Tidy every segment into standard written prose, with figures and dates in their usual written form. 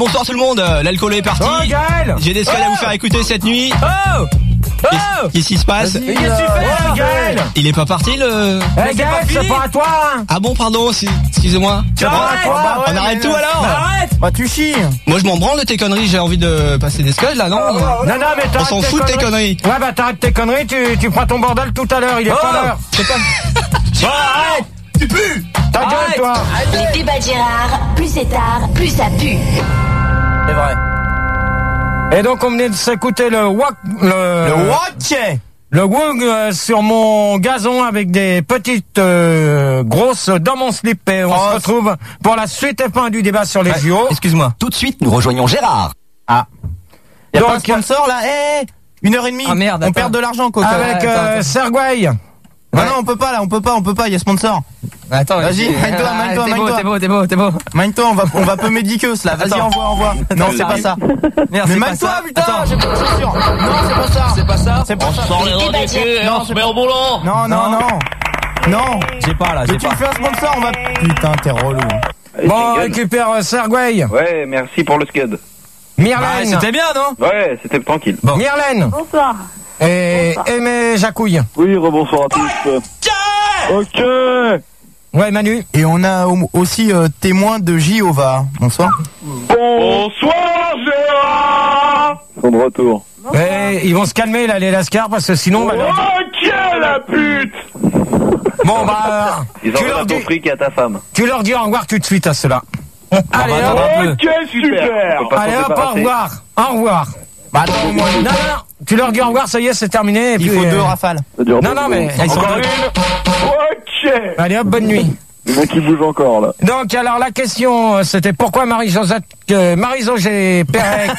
Bonsoir tout le monde, l'alcool est parti. Oh Gaël, j'ai des scuds à vous faire écouter cette nuit. Qu'est-ce qui se passe? Qu'est-ce que tu fais, Gaël? Il est pas parti le... Gaël, c'est pas à toi, hein. Ah bon, pardon, excusez-moi. C'est pas à toi. On arrête tout alors? Arrête. Bah tu chies. Moi je m'en branle de tes conneries, j'ai envie de passer des scuds là, non? Non, mais on s'en fout de tes conneries. Ouais, bah t'arrêtes tes conneries, tu prends ton bordel tout à l'heure, il est pas l'heure. C'est pas... Arrête. Tu pues. Ta gueule, toi. Les débats de Gérard, plus c'est tard, plus ça pue. C'est vrai. Et donc on venait de s'écouter le wok, le wok sur mon gazon avec des petites grosses dans mon slip. Et on se retrouve pour la suite et fin du débat sur les JO. Excuse-moi. Tout de suite, nous rejoignons Gérard. Ah. Y'a Donc, pas un sponsor là? 1h30. Ah merde, on perd de l'argent Coca. Avec Sergueï. Non, on peut pas là, on peut pas, il y a sponsor. Attends, vas-y, magne-toi. T'es beau. Magne-toi, on va peu médicus là. Vas-y, envoie. Non, c'est pas ça. Merde, mais c'est pas magne-toi, ça. putain, Attends. j'ai pas de chaussures. Non, c'est pas ça. C'est pas ça. C'est pas ça. Les débats de Gérard. Non, c'est pas au boulot. Non. J'ai pas là, Mais tu me fais un sponsor, on va. Putain, t'es relou. Bon, on récupère Sergueï. Ouais, merci pour le scud. Myrlène. C'était bien, non? Ouais, c'était tranquille. Bon. Myrlène. Bonsoir. Et Aimé Jacouille. Oui, rebonsoir à tous. Ok. Ouais, Manu. Et on a aussi témoin de Jéhovah. Bonsoir. Bonsoir Gérard. Ils sont de retour. Et ils vont se calmer là, les lascars, parce que sinon, bah, Ok la pute. bon, bah, Ils tu envoient leur ton dis, fric à ta femme. tu leur dis au revoir tout de suite à ceux-là. Allez, attends hop, un peu. Ok, super. On peut pas allez, s'en hop, au débarrasser. revoir. Au revoir. Bah attends, moi, Non, tu leur dis au revoir, ça y est, c'est terminé. Et il puis, faut 2 rafales. Ça dure Non, deux mais secondes. ils sont Encore deux. une. Ok. Allez, hop, bonne nuit. Le mec qui bouge encore là. Donc, alors, la question, c'était pourquoi Marie-Josée Pérec,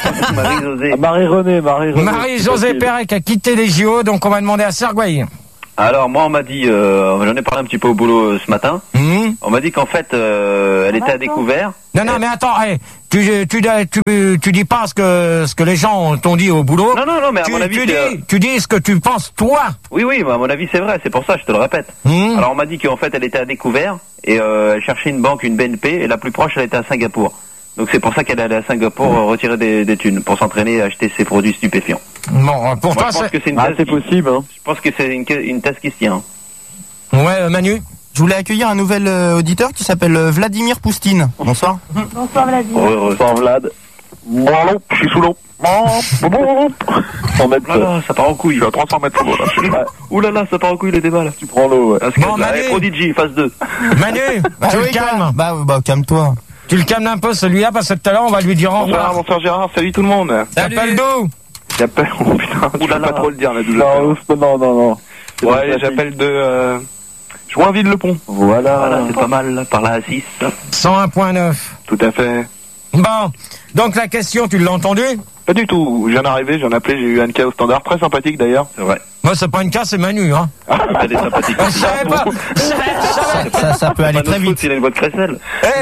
Marie-Josée Pérec a quitté les JO, donc on va demander à Sergueï. Alors moi on m'a dit, j'en ai parlé un petit peu au boulot ce matin. On m'a dit qu'en fait elle était à découvert. Non, mais attends, hey, tu dis pas ce que les gens t'ont dit au boulot. Non, mais à mon avis tu dis ce que tu penses toi. Oui, mais à mon avis c'est vrai, c'est pour ça je te le répète. Alors on m'a dit qu'en fait elle était à découvert et elle cherchait une banque, une BNP, et la plus proche elle était à Singapour. Donc c'est pour ça qu'elle est allée à Singapour retirer des thunes pour s'entraîner et acheter ses produits stupéfiants. Bon, pour Moi, toi je pense c'est... que c'est une thèse possible. Hein. Je pense que c'est une thèse qui se tient. Ouais, Manu. Je voulais accueillir un nouvel auditeur qui s'appelle Vladimir Poustine. Bonsoir. Bonsoir Vladimir. Bonsoir Vlad. Bon, je suis sous l'eau. 100 mètres. Là, ça part en couille. Je suis à 300 mètres sous l'eau là. Oulala, ça part en couille le débat là. Tu prends l'eau. Ouais. Bon, Manu. Prodigy, phase 2. Manu, tu le calmes. Bah calme-toi. Tu le calmes un peu celui-là parce que tout à l'heure on va lui dire au revoir. Bonsoir Gérard, salut tout le monde. T'appelles d'où? J'appelle, oh putain, tu peux pas trop le dire là. Non. Ouais, j'appelle de Joinville-le-Pont. Voilà, c'est pas mal là, par là à 6. 101.9. Tout à fait. Bon, donc la question, tu l'as entendue? Pas du tout, je viens d'arriver, j'ai eu Anka au standard, très sympathique d'ailleurs. C'est vrai. Moi, c'est pas une cas, c'est Manu, hein. Elle est sympathique. Je savais pas. Ça peut aller très vite. Il a une voix de crécelle.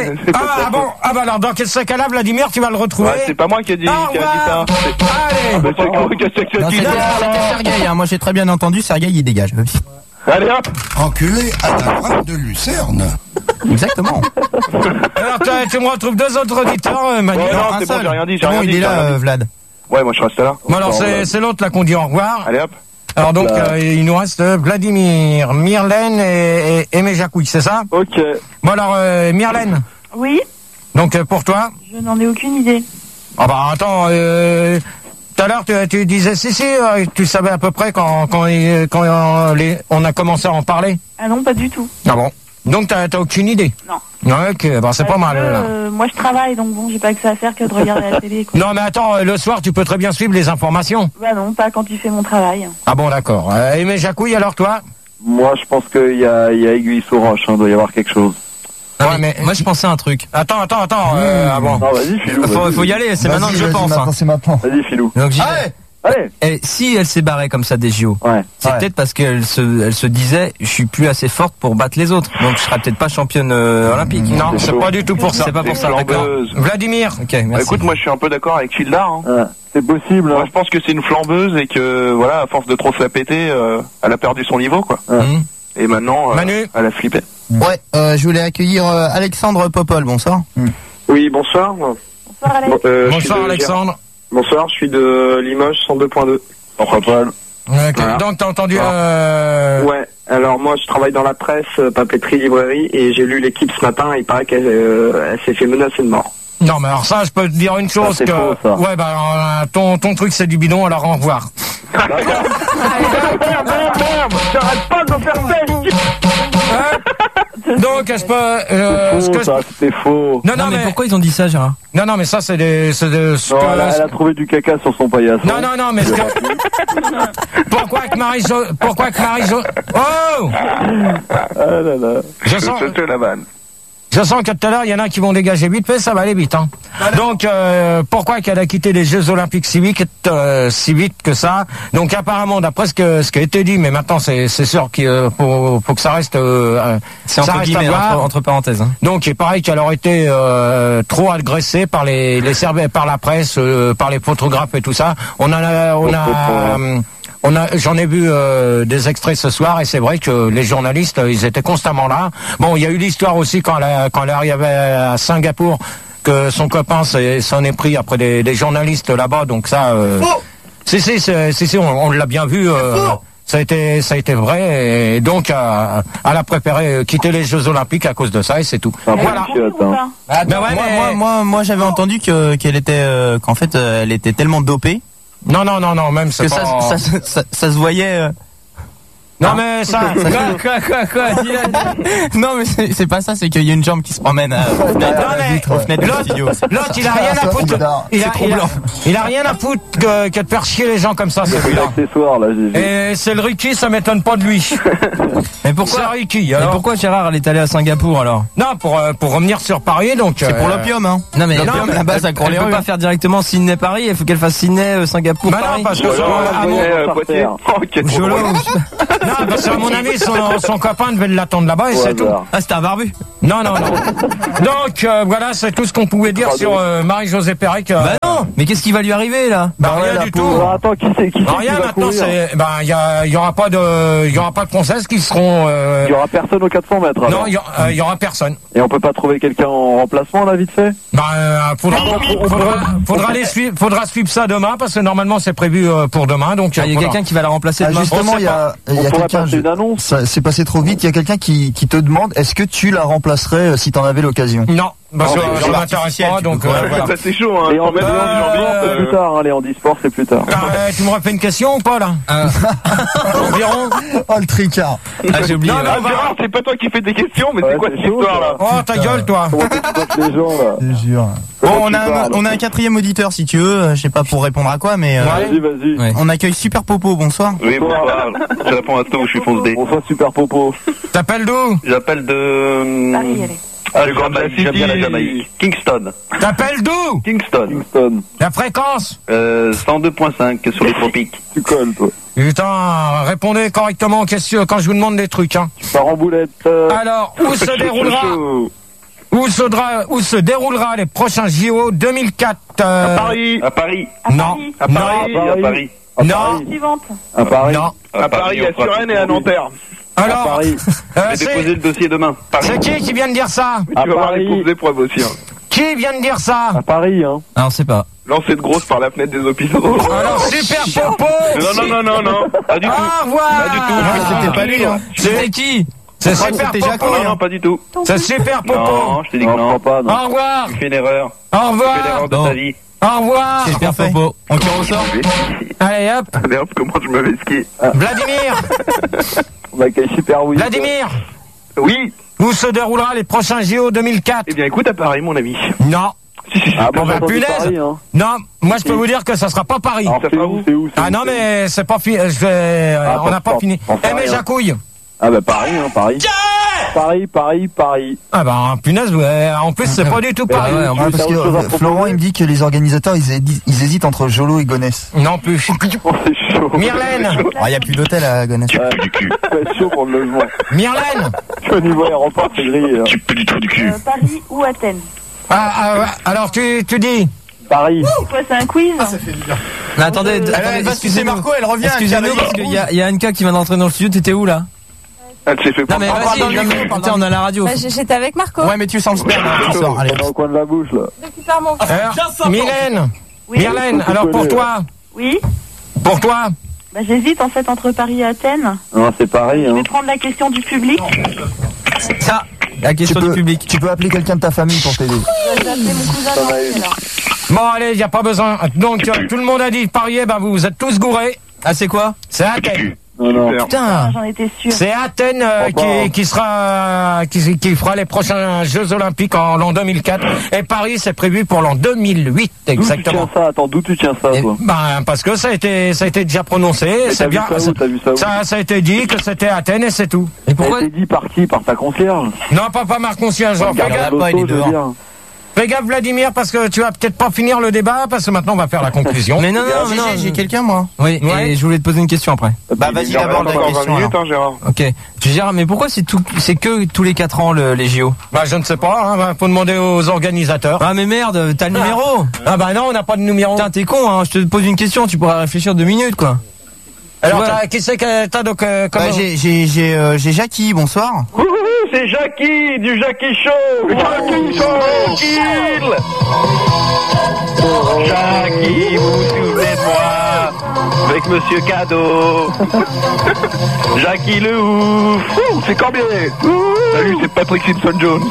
Ah bah alors dans ce cas-là, Vladimir, tu vas le retrouver. Ouais, c'est pas moi qui a dit, Au revoir. Allez. Non, c'était Sergueï, hein. Moi j'ai très bien entendu, Sergueï il dégage. Allez hop. Enculé à la droite de Lucerne. Exactement. Alors tu me retrouves 2 autres auditeurs, Manu. Non, un c'est bon, seul. j'ai rien dit, C'est bon, il est là, Vlad. Ouais, moi je reste là. Bon alors c'est l'autre là qu'on dit au revoir. Allez hop. Alors donc il nous reste Vladimir, Myrlène et Aimé Jacouille, c'est ça? Ok. Bon alors Myrlène, Oui, donc pour toi? je n'en ai aucune idée. Ah bah attends, tout à l'heure tu disais si tu savais à peu près quand on a commencé à en parler. Ah non, pas du tout. Ah bon? Donc t'as aucune idée? Non. Ok, bah c'est pas mal là. Moi je travaille, donc bon, j'ai pas que ça à faire que de regarder la télé, quoi. Non mais attends, le soir tu peux très bien suivre les informations. Bah non, pas quand tu fais mon travail. Ah bon d'accord. Aimé Jacouille alors toi? Moi je pense qu'il y a aiguille sous roche, doit y avoir quelque chose. Ouais, mais Moi je pensais à un truc. attends. Ah bon. Non, vas-y Filou. Faut y aller, c'est maintenant que je pense. Hein. C'est maintenant. Vas-y Filou. Donc j'y vais. Allez. Allez. Et si elle s'est barrée comme ça des JO, Ouais. c'est peut-être parce qu'elle se disait je suis plus assez forte pour battre les autres, donc je serai peut-être pas championne olympique. Non, c'est pas du tout pour ça. C'est pas pour ça, d'accord. Vladimir. Ok, merci. Écoute, moi je suis un peu d'accord avec Childar. Hein. C'est possible. Moi je pense que c'est une flambeuse et que voilà, à force de trop se la péter, elle a perdu son niveau quoi. Et maintenant, Manu. elle a flippé. Ouais, je voulais accueillir Alexandre Popol, bonsoir. Oui, bonsoir. Bonsoir Alex. Bonsoir Alexandre. Bonsoir, je suis de Limoges 102.2. Bonsoir Paul. Okay. Voilà. Donc t'as entendu Ouais, alors moi je travaille dans la presse, papeterie, librairie, et j'ai lu l'équipe ce matin, il paraît qu'elle s'est fait menacer de mort. Non mais alors ça je peux te dire une chose que faux, ça. Ouais bah ton truc c'est du bidon, alors au revoir. Merde, j'arrête pas de faire Donc est-ce que c'était faux. Non mais pourquoi ils ont dit ça, Gérard? Non mais ça c'est des elle a trouvé du caca sur son paillasson. Non mais pourquoi que Marie-Jo Oh Ah là là. Je sens que tout à l'heure, il y en a qui vont dégager vite fait, ça va aller vite. Hein. Donc, pourquoi qu'elle a quitté les Jeux Olympiques si vite que ça? Donc, apparemment, d'après ce qui a été dit, mais maintenant, c'est sûr qu'il faut que ça reste... c'est entre guillemets, entre parenthèses. Hein. Donc, il paraît qu'elle aurait été trop agressée par par la presse, par les photographes et tout ça. J'en ai vu des extraits ce soir et c'est vrai que les journalistes ils étaient constamment là. Bon, il y a eu l'histoire aussi quand elle est arrivée à Singapour que son copain s'en est pris après des journalistes là-bas. Donc ça, si, on l'a bien vu. Ça a été vrai et donc elle a préféré quitter les Jeux Olympiques à cause de ça et c'est tout. Voilà. Moi j'avais entendu qu'elle était qu'en fait elle était tellement dopée. Non, même que ça se voyait. Non mais ça. Quoi Non mais c'est pas ça, c'est qu'il y a une jambe qui se promène aux fenêtres du studio. L'autre il a rien à foutre. Il a rien à foutre que de faire chier les gens comme ça. Et c'est le Ricky, ça m'étonne pas de lui. Mais pourquoi Ricky? Mais pourquoi Gérard elle est allée à Singapour alors? Non, pour revenir sur Paris donc. C'est pour l'opium hein. Non mais l'opium à la base ça court les rues. Elle peut pas faire directement Sydney Paris, il faut qu'elle fasse Sydney Singapour Paris. Non parce que non, parce qu'à mon avis, son copain devait l'attendre là-bas et c'est tout. Ah, c'était un barbu. Non. Donc, voilà, c'est tout ce qu'on pouvait dire sur Marie-Josée Pérec. Bah non, mais qu'est-ce qui va lui arriver, là? Rien du tout. Attends, qui c'est rien maintenant, il y aura pas de princesses qui seront... Il y aura personne aux 400 mètres, alors. Non, il y aura personne. Et on peut pas trouver quelqu'un en remplacement, là, vite fait? Faudra suivre ça demain, parce que normalement, c'est prévu pour demain, donc... Il y a quelqu'un qui va la remplacer demain. Justement, il y a quelqu'un... C'est passé trop vite. Il y a quelqu'un qui te demande est-ce que tu la remplacerais si t'en avais l'occasion? Non, parce que je m'intéresse pas, donc voilà. Ça c'est chaud, hein. Léon c'est plus tard, hein. Léon Disport, c'est plus tard. Tu me refais une question ou pas, là? Environ. Oh, le tricard. Ah, j'ai oublié. Non, Gérard, c'est pas toi qui fais des questions, mais c'est quoi cette histoire, là? Oh, ta gueule, toi. Les gens, là. Je jure. Bon, on a un quatrième auditeur, si tu veux. Je sais pas pour répondre à quoi, mais... Vas-y. Ouais. On accueille Super Popo, bonsoir. Oui, bonsoir. Je réponds à tout, je suis fonce D. Bonsoir, Super Popo. T'appelles d'où? J'appelle de... Paris, allez. J'aime bien la Jamaïque. Kingston. T'appelles d'où? Kingston. La fréquence? 102.5 sur les tropiques. Tu colles, toi. Putain, répondez correctement aux questions quand je vous demande des trucs, hein. Tu pars en boulette. Alors, où se déroulera les prochains JO 2004 À Paris. À Paris. Non. À Paris. À Paris. Non. Suivante. À Paris. Non. À Paris, à Suresnes et à Nanterre. Alors, Je vais déposer le dossier demain. c'est qui vient de dire ça? Tu vas voir les pauvres épreuves aussi. Qui vient de dire ça? À Paris, hein. Ah, on sait pas. Lancé de grosse par la fenêtre des hôpitaux. Alors, Super Popo. Non. Pas du tout. Au revoir. Pas du tout. C'était pas lui, hein. C'est qui? C'est Super Popo. Non, pas du tout. C'est Super Popo. Non, je t'ai dit que non. Au revoir. Tu fais une erreur. Au Tu fais revoir. l'erreur de ta vie. Au revoir. Super Popo. On tire au sort. Allez hop. Allez hop, comment je me vais skier? Vladimir. On accueille Super oui. Vladimir. Oui. Où se déroulera les prochains JO 2004? Eh bien, écoute, à Paris, mon ami. Non. Si. Ah bon, bah, punaise. Paris, hein. Non, moi je peux vous dire que ça sera pas Paris. Alors, c'est où? Ah non, mais c'est pas fini. On n'a pas fini. Eh mais Jacouille. Ah bah Paris, hein, Paris. Paris. Ah bah punaise, en plus c'est pas du tout Paris. Ouais, parce que Florent il me dit que les organisateurs ils hésitent entre Jolo et Gonesse. Non plus. Oh, c'est chaud. Myrlène. Il y a plus d'hôtel à Gonesse. Ouais, c'est chaud pour le logement. Myrlène. Au niveau aéroport, c'est gris. Tu peux du trou du cul. Paris ou Athènes? Alors tu dis Paris. Quoi, c'est un quiz? Mais attendez, Excusez Marco, elle revient. Excusez-nous parce qu'il y a Anka qui vient d'entrer dans le studio. T'étais où là? Elle s'est fait Non mais vas-y, on a la radio. Bah, j'étais avec Marco. Ouais, mais tu sens le sperme, tu sors. Allez. Dans le coin de la bouche, là. Récupère mon Mylène. Oui. Mylène, alors pour toi. Oui. Pour toi. Bah, j'hésite en fait entre Paris et Athènes. Non, c'est pareil. Je vais prendre la question du public. Ça, la question du public. Tu peux appeler quelqu'un de ta famille pour t'aider. Je vais appeler mon cousin Nancy, alors. Bon, allez, y a pas besoin. Donc, tout le monde a dit parier, bah vous êtes tous gourés. Ah, c'est quoi? C'est Athènes. Non. Putain. J'en étais sûre. C'est Athènes qui fera les prochains Jeux Olympiques en l'an 2004. Et Paris, c'est prévu pour l'an 2008, exactement. D'où tu tiens ça, toi? Ben, parce que ça a été déjà prononcé. C'est bien. T'as vu ça où? Ça a été dit que c'était Athènes et c'est tout. Et pourquoi? Ça a été dit par qui? Par ta concierge? Non, pas ma concierge. Fais gaffe, Vladimir, parce que tu vas peut-être pas finir le débat, parce que maintenant on va faire la conclusion. Mais non, j'ai quelqu'un, moi. Oui, ouais. Et je voulais te poser une question après. Bah, vas-y, d'abord la question. 20 minutes, hein, Gérard. Ok. Gérard, mais pourquoi c'est que tous les 4 ans les JO? Bah, je ne sais pas, hein, faut demander aux organisateurs. Ah, mais merde, t'as le numéro. Ah, bah non, on n'a pas de numéro. Putain, t'es con, hein, je te pose une question, tu pourras réfléchir 2 minutes, quoi. Alors, qui c'est que t'as donc, comment? J'ai Jackie, bonsoir. C'est Jackie, du Jackie Show. Jackie Show. Jackie, vous vous souvenez de moi? Avec Monsieur Cadeau. Jackie le ouf. C'est Corbier. Salut, c'est Patrick Simpson-Jones.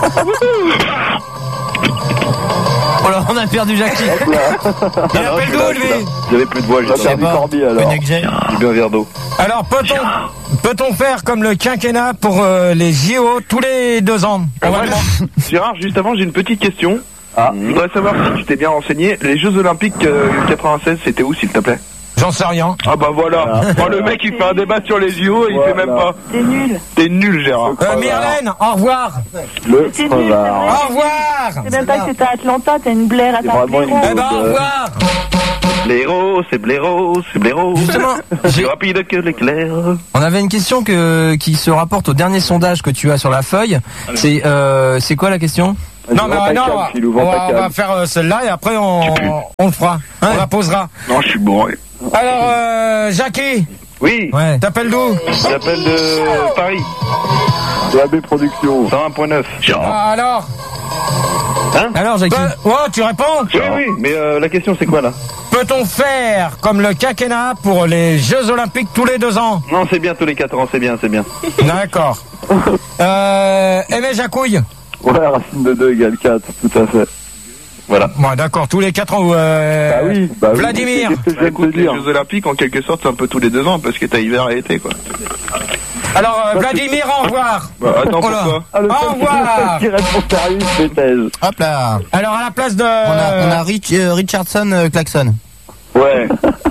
Oh là, on a perdu Jackie. Il appelle d'où, lui? J'avais plus de voix, j'ai perdu Corbier, alors. J'ai bu un verre d'eau. Alors, peut-on faire comme le quinquennat pour les JO tous les 2 ans? Gérard, juste avant, j'ai une petite question. Je voudrais savoir si tu t'es bien renseigné. Les Jeux Olympiques 96, c'était où, s'il te plaît? J'en sais rien. Ah bah voilà. Oh, le mec, il fait un débat sur les JO et il fait même pas. T'es nul. T'es nul, Gérard. Myrlène, au revoir. T'es nul, c'est vrai. Au revoir. C'est même pas que c'était à Atlanta, t'as une blaire à ta blaireau. Eh ben, au revoir. Blaireau, c'est blaireau, c'est blaireau. Justement, Plus rapide que l'éclair. On avait une question qui se rapporte au dernier sondage que tu as sur la feuille. C'est quoi la question? Non, mais non, on va faire celle-là et après on le fera. On la posera. Non, je suis bourré. Alors, Jackie. Oui. Ouais. T'appelles d'où? J'appelle de Paris. De AB Production. 101.9. Alors. Hein? Alors, Jackie. Tu réponds? Oui, mais la question c'est quoi là? Peut-on faire comme le quinquennat pour les Jeux Olympiques tous les 2 ans? Non, c'est bien tous les 4 ans, c'est bien. D'accord. Aimé Jacouille. Ouais, racine de 2 égale 4, tout à fait. Voilà. Bon, d'accord, tous les 4 ans. Bah oui. Vladimir. Écoute, les Jeux Olympiques, en quelque sorte, c'est un peu tous les 2 ans, parce que t'as hiver et été, quoi. Alors, Vladimir, au revoir. Bah, attends, pourquoi? Au revoir. Qui reste pour sérieux, c'est thèse. Hop là. Alors, à la place de... On a Richardson Klaxon. Ouais.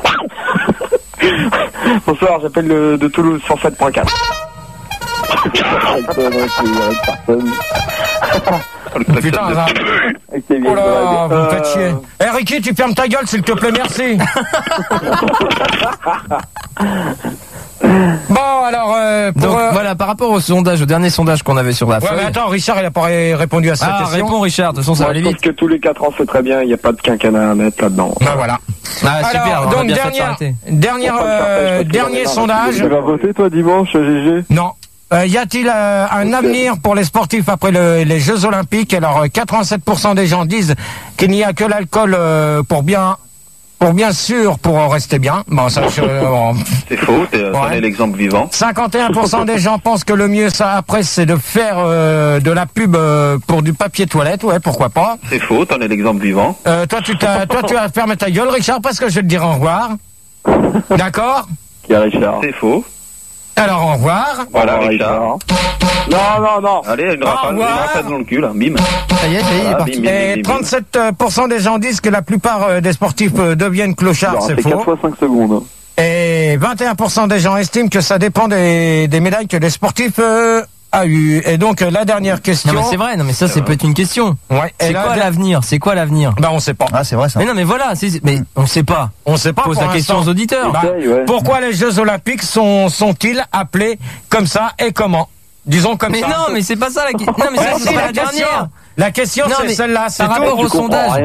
Bonsoir, j'appelle de Toulouse, 107.4. Putain, ça... Oh là, vous me faites chier. Eh, Ricky, tu fermes ta gueule, s'il te plaît, merci. Bon, alors, donc, voilà, par rapport au dernier sondage qu'on avait sur la feuille. Ouais, mais attends, Richard, il a pas répondu à cette question. Réponds, Richard, de toute façon, ça va aller vite. Je pense que tous les 4 ans, c'est très bien, il n'y a pas de quinquennat à mettre là-dedans. Ben voilà. Ah, super, alors, donc, dernier sondage. Tu vas voter, toi, dimanche, GG? Non. Y a-t-il un avenir pour les sportifs après les Jeux Olympiques? Alors, 87% des gens disent qu'il n'y a que l'alcool pour bien sûr, pour rester bien. Bon, ça, c'est faux, t'en es l'exemple vivant. 51% des gens pensent que le mieux, ça, après, c'est de faire de la pub pour du papier toilette. Ouais, pourquoi pas. C'est faux, t'en es l'exemple vivant. Toi, tu vas fermer ta gueule, Richard, parce que je vais te dire au revoir. D'accord? Qui est Richard? C'est faux. Alors, au revoir. Voilà, Richard. Non. Allez, une rafale dans le cul, là. Bim. Ça y est, il est parti. Et 37% des gens disent que la plupart des sportifs deviennent clochards, c'est faux. 4 fois 5 secondes. Et 21% des gens estiment que ça dépend des médailles que les sportifs a eu. Et donc, la dernière question. Non, mais c'est vrai, ça, c'est peut-être une question. Ouais. C'est quoi l'avenir? Bah, on sait pas. Ah, c'est vrai, ça. Mais non, mais voilà, mais on sait pas. On sait pas. Pose la question aux auditeurs. Pourquoi les Jeux Olympiques sont-ils appelés comme ça et comment? Disons comme ça. Mais non, mais c'est pas ça la question. Non, mais ça, c'est pas la dernière. La question, c'est celle-là. C'est par rapport au sondage.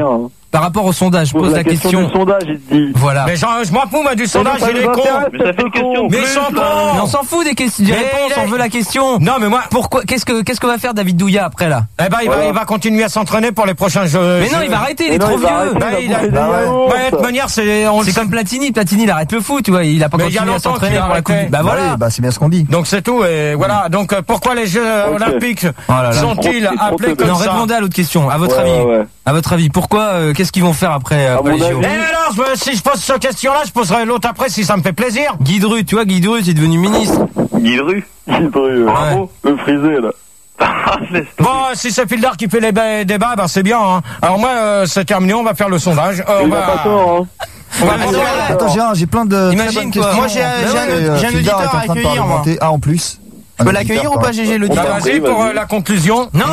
par rapport au sondage, je pose la question. Du sondage, il te dit. Voilà. Mais je m'en fous, moi, du sondage, il est con. Mais ça fait une question. Mais ils sont cons. Mais on s'en fout des questions, des réponses, on veut la question. Non, mais moi. Pourquoi, qu'est-ce que va faire David Douillet après, là? Eh ben, il va continuer à s'entraîner pour les prochains jeux. Mais non, il va arrêter, il est trop vieux. De toute manière, c'est comme Platini, il arrête le foot, tu vois, il a pas continué à s'entraîner pour la coupe. Bah voilà, bah c'est bien ce qu'on dit. Donc c'est tout, et voilà. Donc pourquoi les Jeux Olympiques sont-ils appelés comme ça? Non, répondez à l'autre question, à votre avis. À votre avis, pourquoi, qu'est-ce qu'ils vont faire après les JO? Et alors, si je pose cette question-là, je poserai l'autre après si ça me fait plaisir. Guy Dru, tu vois, Guy Dru, c'est devenu ministre. Guy Dru, bravo, le frisé, là. Bon, si c'est Fildar qui fait les débats, ben c'est bien. Hein. Alors moi, c'est terminé, on va faire le sondage. Il n'a pas tort, hein. Attends, j'ai plein de. Imagine, toi. Moi, j'ai un auditeur à accueillir, moi. Ah, en plus. Je peux l'accueillir ou pas, GG, l'auditeur? Vas-y pour la conclusion. Non,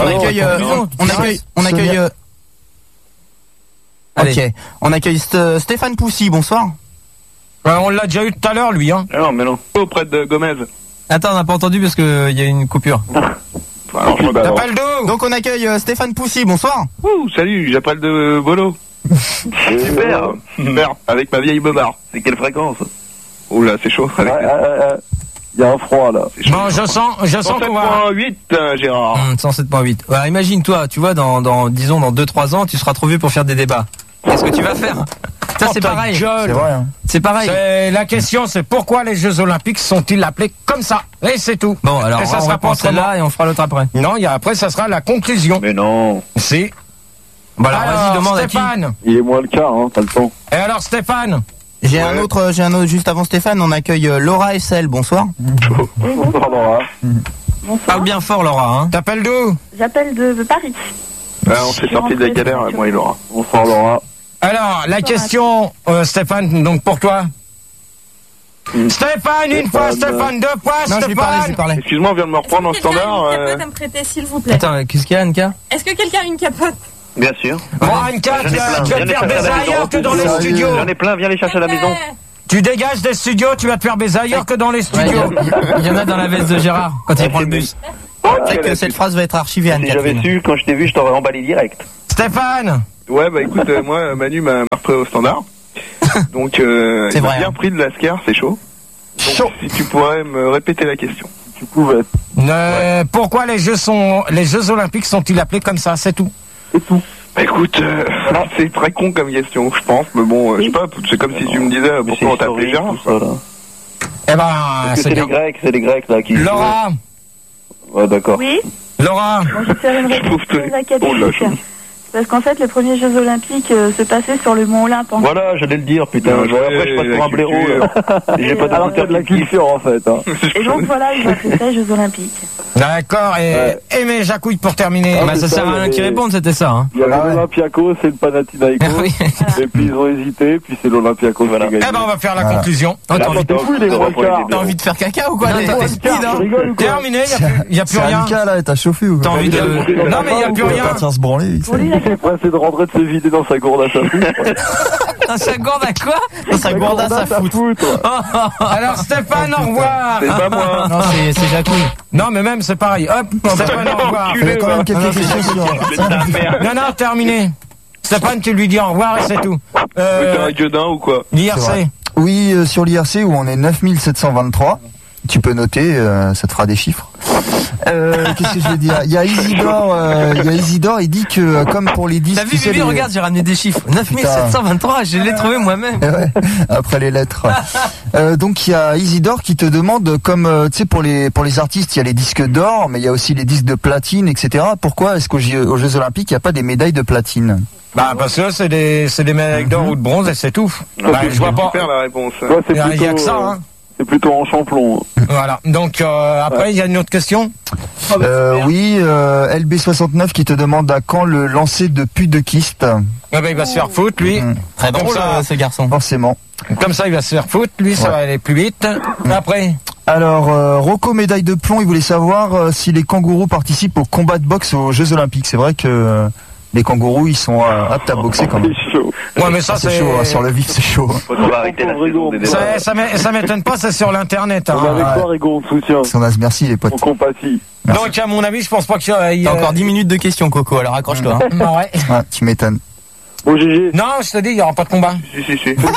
on accueille. Ok. On accueille Stéphane Poussy, bonsoir. On l'a déjà eu tout à l'heure, lui, hein. Non, mais non. Auprès de Gomez. Attends, on n'a pas entendu parce qu'il y a une coupure. T'appelles d'où? Donc on accueille Stéphane Poussy, bonsoir. Ouh, salut, j'appelle de Bolo. Super. Avec ma vieille bobard. C'est quelle fréquence? Ouh là, c'est chaud. Il y a un froid, là. Bon, je sens qu'on va... 107.8, Gérard. 107.8. Ouais, imagine-toi, tu vois, disons, dans 2-3 ans, tu seras trop vieux pour faire des débats. Qu'est-ce que tu vas faire? Ça, c'est pareil. C'est vrai, hein. C'est pareil. La question, c'est pourquoi les Jeux Olympiques sont-ils appelés comme ça? Et c'est tout. Bon, alors, ça on sera reprend celle-là et on fera l'autre après. Non, après, ça sera la conclusion. Mais non. Si. Bon, alors, vas-y, demande Stéphane. à qui. Il est moins le cas, hein, t'as le temps. Et alors, Stéphane? J'ai un autre, juste avant Stéphane, on accueille Laura SL, bonsoir. Bonsoir, Laura. Parle bien fort, Laura, hein. T'appelles d'où? J'appelle de Paris. On s'est sorti de la galère, moi et Laura. Bonsoir, Laura. Alors, la question, Stéphane, donc pour toi. Stéphane, une fois, Stéphane, deux fois, non, Stéphane. je parlais. Excuse-moi, on vient de me reprendre en standard. Est-ce que quelqu'un a une capote à me prêter, s'il vous plaît? Attends, qu'est-ce qu'il y a, Anka? Est-ce que quelqu'un a une capote? Bien sûr. Bon, Anka, tu vas te faire baiser ailleurs que dans les studios. J'en ai plein, viens les chercher à la maison. Tu dégages des studios, tu vas te faire baiser ailleurs que dans les studios. Il y en a dans la veste de Gérard, quand il prend le bus. C'est que cette phrase va être archivée, Si Anne-Catherine. j'avais su, quand je t'ai vu, je t'aurais emballé direct. Stéphane. Ouais, bah écoute, moi, Manu m'a repris au standard. Donc, il m'a bien pris de la scare, c'est chaud. Donc, si tu pourrais me répéter la question. Tu pouvais. Pourquoi les Jeux Olympiques sont-ils appelés comme ça? C'est tout. C'est tout. Bah écoute, c'est très con comme question, je pense. Mais bon, je sais pas, c'est comme si tu me disais pourquoi on t'appelait Gérard. Eh ben, c'est les Grecs là qui... Laura. Ouais, d'accord. Oui. Laura. Bon, je vais faire une réponse très académique. Parce qu'en fait, les premiers Jeux Olympiques se passaient sur le Mont Olympe. Voilà, j'allais le dire, putain. Après, je passe pour un blaireau. J'ai pas d'auditeur de la culture, en fait. Et donc, voilà, ils ont fait ça, les Jeux Olympiques. D'accord, et mes jacouilles pour terminer. Bah, ça sert à rien qui répondent, c'était ça, hein. Il y avait l'Olympiakos et le Panathinaikos. Et puis ils ont hésité, puis c'est l'Olympiakos qui a gagné. Eh ben, on va faire la conclusion. T'as envie de faire caca ou quoi? T'es speed, hein? Terminé, il n'y a plus rien. C'est un cas là, t'as chauffé ou? T'as envie de... Non, mais il n'y a plus rien. Se branler. Il est pressé de rentrer de se vider dans sa gourde à sa foot. Dans sa gourde à quoi? Dans sa gourde à sa foot. Alors Stéphane, au revoir. C'est pas moi. Non, c'est Jacouille. Non, mais même c'est pareil. Hop, Stéphane, au revoir. Il y a quand même quelques questions sur... Non, terminé. Stéphane, tu lui dis au revoir et c'est tout. T'es un gueudin ou quoi? L'IRC. Oui, sur l'IRC où on est 9723. Tu peux noter, ça te fera des chiffres. Qu'est-ce que je vais dire? Il y a Isidore, il dit que comme pour les disques... T'as vu, Bibi, regarde, j'ai ramené des chiffres. 9723, je l'ai trouvé moi-même. Ouais, après les lettres. Donc il y a Isidore qui te demande, comme tu sais, pour les artistes, il y a les disques d'or, mais il y a aussi les disques de platine, etc. Pourquoi est-ce qu'aux Jeux Olympiques, il n'y a pas des médailles de platine? Bah parce que c'est des médailles d'or ou de bronze et c'est tout. Bah, je vois pas. Super la réponse. Il y a que ça, hein. C'est plutôt en champlon. Voilà. Donc après, il y a une autre question. Oui, LB69 qui te demande à quand le lancer de pute de kyste. Ah bah, il va se faire foutre, lui. Très drôle, ce garçon. Forcément. Comme ça, il va se faire foutre. Lui, ça va aller plus vite. Après. Alors, Rocco médaille de plomb, il voulait savoir si les kangourous participent au combat de boxe aux Jeux Olympiques. C'est vrai que les kangourous, ils sont aptes à boxer quand même. Ouais, mais ça, c'est chaud. Hein, sur le vif, c'est chaud. Faut arrêter la saison des débats. Ça m'étonne pas, c'est sur l'internet. Hein. On est avec toi, Rigo, on te soutient. Son as, merci les potes. On compatit. Donc, à mon avis, je pense pas qu'il y ait... T'as encore 10 minutes de questions, Coco, alors accroche-toi. Ouais. Tu m'étonnes. Bon, GG. Non, je te dis, il n'y aura pas de combat. Si. Il n'y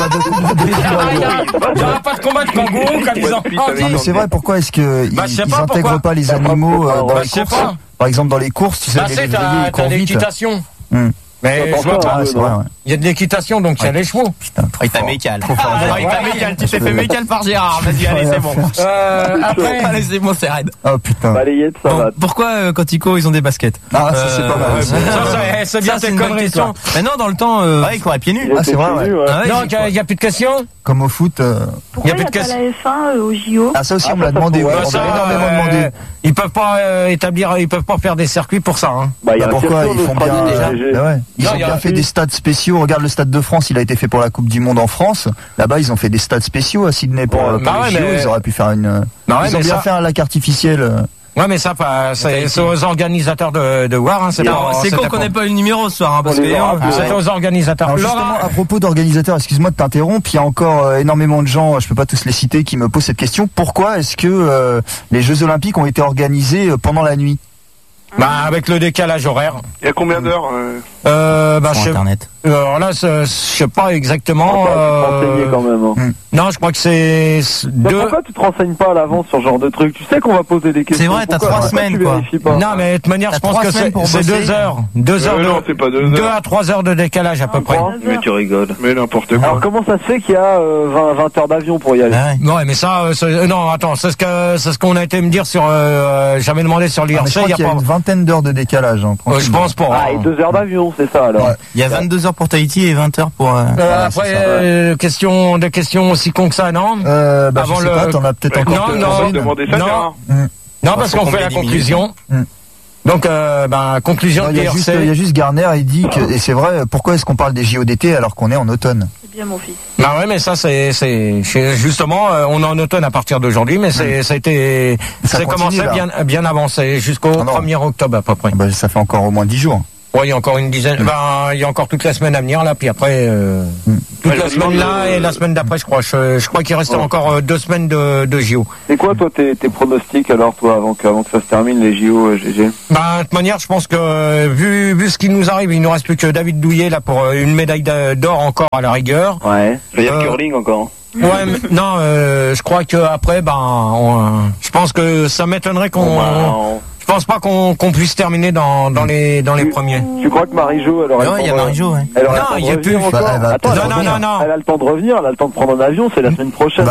aura pas de combat de kangourou, comme ils ont dit. Mais c'est vrai, pourquoi est-ce qu'ils n'intègrent pas les animaux dans les courses? Par exemple, dans les courses, tu sais, les lévriers, ils courent vite. L'équitation. Mais je vois pas, il y a de l'équitation, donc il y a les chevaux. Putain, il t'a mécal. Tu t'es fait mécal par Gérard. Vas-y, allez, c'est bon. Après, allez, c'est bon, c'est raide. Oh putain. Balayette, ça va. Pourquoi quand ils courent, ils ont des baskets? Ah, ça c'est pas mal. c'est bien tes conneries, toi. Mais non, dans le temps. Ouais, ils couraient pieds nus. Ah, c'est vrai, ouais. Non, il n'y a plus de questions. Comme au foot. Pourquoi il n'y a pas la F1 au JO? Ah, ça aussi, on me l'a demandé. On m'a énormément demandé. Ils peuvent pas ils peuvent pas faire des circuits pour ça. Hein. Pourquoi ils font bien déjà? Ils ont bien fait des stades spéciaux. Regarde le stade de France, il a été fait pour la Coupe du Monde en France. Là-bas, ils ont fait des stades spéciaux à Sydney pour les JO. Ils auraient pu faire une. Ils ont bien fait un lac artificiel. Ouais, mais ça, c'est aux organisateurs de voir. Hein, c'est con qu'on n'ait pas eu le numéro ce soir, hein, parce que c'est aux organisateurs. Alors justement, à propos d'organisateurs, excuse-moi de t'interrompre, il y a encore énormément de gens, je peux pas tous les citer, qui me posent cette question. Pourquoi est-ce que les Jeux Olympiques ont été organisés pendant la nuit? Avec le décalage horaire. Il y a combien d'heures sur Internet. Alors là, je sais pas exactement. Tu te renseigner quand même. Hein. Non, je crois que c'est Pourquoi tu te renseignes pas à l'avance sur ce genre de truc? Tu sais qu'on va poser des questions. C'est vrai, t'as 3 semaines, quoi. Non, mais de toute manière, je pense que c'est 2 heures. 2 heures non, c'est pas 2 heures. 2 à 3 heures de décalage à peu près. Mais tu rigoles. Mais n'importe quoi. Alors comment ça se fait qu'il y a 20 heures d'avion pour y aller? Ouais, mais ça, non, attends, c'est ce qu'on a été me dire sur, j'avais demandé sur l'IRC. Je crois qu'il y a une vingtaine d'heures de décalage. Je pense pas. Et 2 heures d'avion, c'est ça alors. Il y a 22 heures pour Tahiti et 20 heures pour. Après, des questions aussi con que ça, non? Avant je sais pas, t'en as peut-être encore. Non, parce qu'on fait la conclusion. Donc, conclusion il y a juste Garner, il dit que, et c'est vrai, pourquoi est-ce qu'on parle des JO d'été alors qu'on est en automne? C'est bien mon fils. Bah ouais, mais ça c'est justement, on est en automne à partir d'aujourd'hui, mais ça commencé bien avancé jusqu'au 1er octobre à peu près. Ça fait encore au moins 10 jours. Ouais, il y a encore une dizaine. Il y a encore toute la semaine à venir là, puis après toute la semaine là et la semaine d'après, je crois. Je crois qu'il reste encore 2 semaines de JO. C'est quoi toi tes pronostics alors toi avant que ça se termine les JO, GG? De toute manière, je pense que vu ce qui nous arrive, il nous reste plus que David Douillet là pour une médaille d'or encore à la rigueur. Ouais. Il y a le curling encore. Ouais, mais, non, je crois que après, je pense que ça m'étonnerait je pense pas qu'on puisse terminer dans les premiers. Tu crois que Marie-Jo, elle aurait il y a Marie-Jo, ouais. Non, il y a plus. Non. Elle a le temps de revenir, elle a le temps de prendre un avion, c'est la semaine prochaine.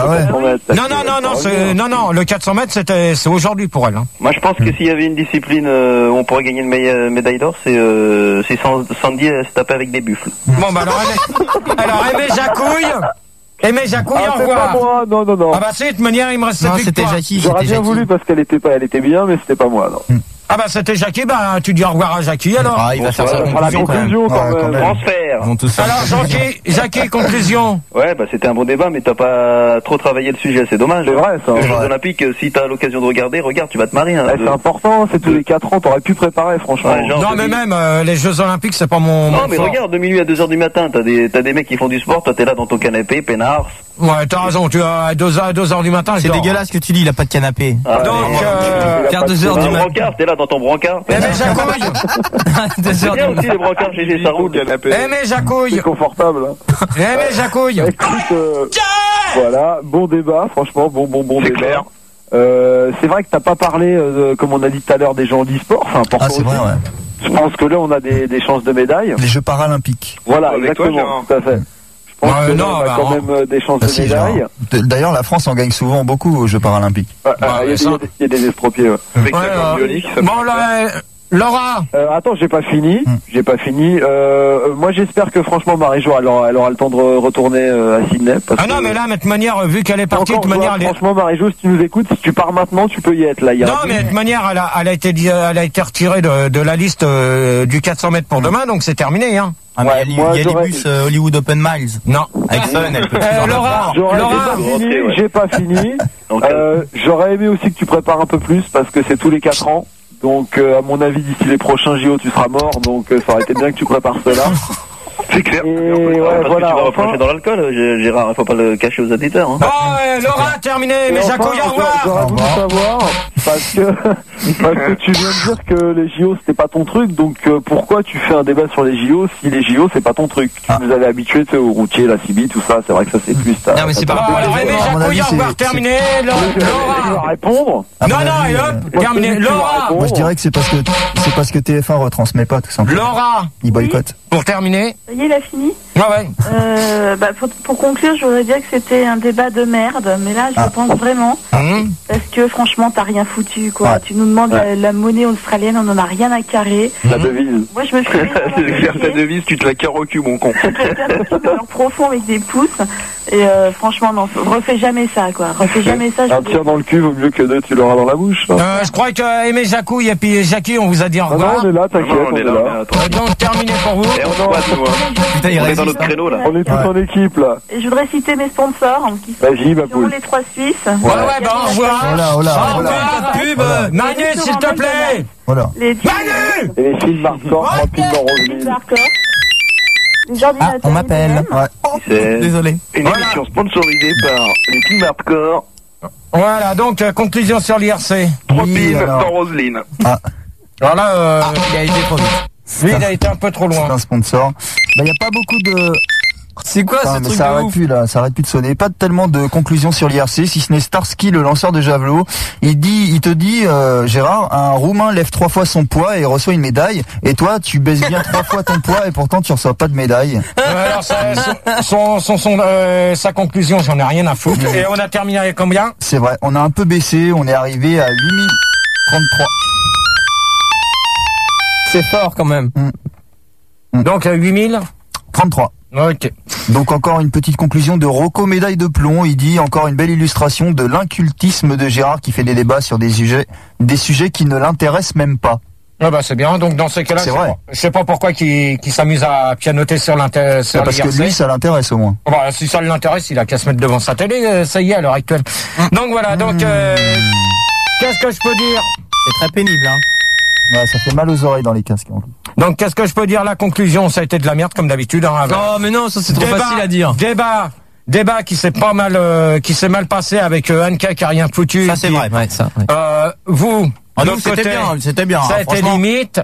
Non, le 400 mètres, c'est aujourd'hui pour elle. Hein. Moi, je pense que s'il y avait une discipline où on pourrait gagner une médaille d'or, c'est Sandy se taper avec des buffles. Bon, alors, Aimé Jacouille. Au revoir. Pas moi, non. De toute manière, il me reste cette victoire. C'était Jackie. J'aurais bien voulu parce qu'elle était bien, mais c'était pas moi, non. C'était Jackie, tu dis au revoir à Jackie, alors. Il va faire sa conclusion quand même. Transfert. Alors, Jackie, conclusion. Ouais, c'était un bon débat, mais t'as pas trop travaillé le sujet, c'est dommage. C'est vrai, ça. Les Jeux Olympiques, si t'as l'occasion de regarde, tu vas te marier. Hein, c'est important, c'est tous les 4 ans, t'aurais pu préparer, franchement. Ouais, non, mais même, les Jeux Olympiques, c'est pas mon. Non, mais regarde, de minuit à 2h du matin, t'as des mecs qui font du sport, toi t'es là dans ton canapé, peinard. Ouais, t'as raison, tu as à 2h du matin, c'est dégueulasse que tu dis, il a pas de canapé. Donc, vers 2h du matin. T'es là dans ton brancard. Aimé Jacouille. C'est bien aussi les brancards, GG, ça roule. Aimé Jacouille. C'est confortable. Aimé Jacouille. Écoute, voilà, bon débat, franchement, bon débat. Clair. C'est vrai que t'as pas parlé, comme on a dit tout à l'heure, des gens d'e-sport, c'est important. C'est vrai, ouais. Je pense que là, on a des chances de médailles. Les Jeux paralympiques. Voilà, exactement, tout à fait. Je pense que on a quand même des chances de médailles. D'ailleurs, la France en gagne souvent beaucoup aux Jeux paralympiques. Il y a des estropiés, ouais. Avec la bionique, ça Laura. Attends, j'ai pas fini. Moi, j'espère que franchement, Marie-Jo, elle aura le temps de retourner à Sydney. Non, mais là, de toute manière, vu qu'elle est partie, de toute manière, franchement, Marie-Jo, si tu nous écoutes, si tu pars maintenant, tu peux y être là. Non, mais de toute manière, elle a été retirée de la liste du 400 mètres pour demain, donc c'est terminé, hein. Il y a les bus Hollywood Open Miles. Non. Avec Fun, elle peut Laura, j'ai pas fini. J'aurais aimé aussi que tu prépares un peu plus parce que c'est tous les 4 ans. Donc, à mon avis, d'ici les prochains JO, tu seras mort. Donc, ça aurait été bien que tu prépares cela. C'est clair. Et parce que tu vas reprocher dans l'alcool, Gérard, il faut pas le cacher aux auditeurs. Hein. Laura, terminé. Mais Jacouille, au revoir. J'aurais voulu savoir Parce que tu viens de dire que les JO c'était pas ton truc, donc pourquoi tu fais un débat sur les JO si les JO c'est pas ton truc? Tu nous avais habitués au routier, la CB, tout ça, c'est vrai que ça c'est plus ta... Non mais c'est pas Alors, Jacouille, on va terminer. Laura répondre. Non, et hop, terminé. Laura. Moi je dirais que c'est parce que TF1 retransmet pas tout simplement. Laura. Il boycotte. Pour terminer. Ça y est, il a fini. Ouais. Pour conclure, je voudrais dire que c'était un débat de merde, mais là, je pense vraiment, parce que franchement, t'as rien foutu, quoi. Ouais. Tu nous demandes la monnaie australienne, on en a rien à carrer. La devise. Moi, je me suis ta devise, tu te la carres au cul, mon con. Alors profond avec des pouces, et franchement, non, refais jamais ça, quoi. Refais jamais ça. Un tir dans le cul vaut mieux que deux, tu l'auras dans la bouche. Je crois que Aimé Jacouille et puis Jackie, on vous a dit au revoir. Non, on est là, t'inquiète, on est là. Donc, terminé pour vous. Et on se passe, nous, Putain, il on est résiste, dans notre créneau, là. On est tous en équipe, là. Et je voudrais citer mes sponsors, qui sont les 3 Suisses. Au revoir. Pub. Manu, s'il te plaît. Voilà. Manu. Et les films Marcor, rapidement, Roselyne. On m'appelle. Désolé. Une émission sponsorisée par les films hardcore. Voilà, donc, conclusion sur l'IRC. 3 films dans Roselyne. Alors là, il a été trop vite. Lui, il a été un peu trop loin. C'est un sponsor. Il y a pas beaucoup de... C'est quoi ce truc ça arrête plus là, ça arrête plus de sonner. Pas tellement de conclusions sur l'IRC, si ce n'est Starsky, le lanceur de javelot. Il te dit, Gérard, un Roumain lève 3 fois son poids et reçoit une médaille. Et toi, tu baisses bien 3 fois ton poids et pourtant tu reçois pas de médaille. Alors, sa conclusion, j'en ai rien à foutre. Et on a terminé avec combien? C'est vrai, on a un peu baissé, on est arrivé à 8033. C'est fort quand même. Donc 8033. Ok. Donc encore une petite conclusion de Rocco, médaille de plomb. Il dit encore une belle illustration de l'incultisme de Gérard qui fait des débats sur des sujets qui ne l'intéressent même pas. Ah bah c'est bien, donc dans ces cas-là, je sais pas pourquoi qu'il s'amuse à pianoter sur l'IRC. Parce que lui, ça l'intéresse au moins. Bah, si ça l'intéresse, il a qu'à se mettre devant sa télé, ça y est à l'heure actuelle. Donc voilà, qu'est-ce que je peux dire? C'est très pénible, hein. Ouais, ça fait mal aux oreilles dans les casques. Donc qu'est-ce que je peux dire? La conclusion, ça a été de la merde comme d'habitude. Hein, non mais non, ça c'est trop facile à dire. Débat qui s'est mal passé avec Anka qui a rien foutu. Ça c'est vrai, ouais, ça. Ouais. Vous, c'était bien. Ça a été limite.